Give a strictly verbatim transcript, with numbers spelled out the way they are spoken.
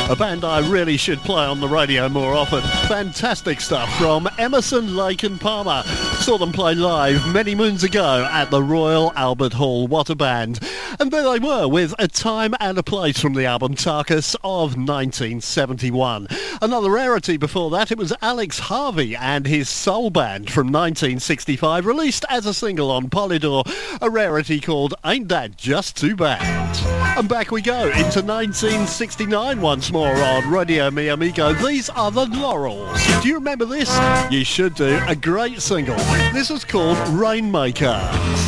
A band I really should play on the radio more often. Fantastic stuff from Emerson, Lake and Palmer. Saw them play live many moons ago at the Royal Albert Hall. What a band. And there they were with A Time and a Place from the album Tarkus of nineteen seventy-one. Another rarity before that, it was Alex Harvey and his Soul Band from nineteen sixty-five, released as a single on Polydor, a rarity called Ain't That Just Too Bad. And back we go into nineteen sixty-nine once more on Radio Mi Amigo. These are the Laurels. Do you remember this? You should do. A great single. This was called Rainmaker.